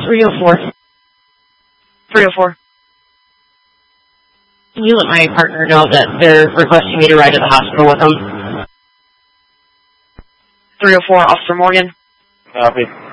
304. 304. Can you let my partner know that they're requesting me to ride to the hospital with them? 304, Officer Morgan. Copy.